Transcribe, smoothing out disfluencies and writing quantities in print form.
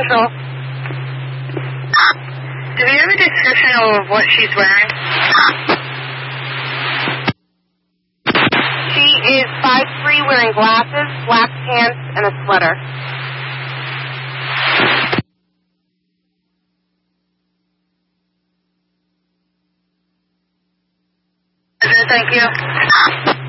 Crystal. Do you have a description of what she's wearing? She is 5'3", wearing glasses, black pants, and a sweater. Thank you.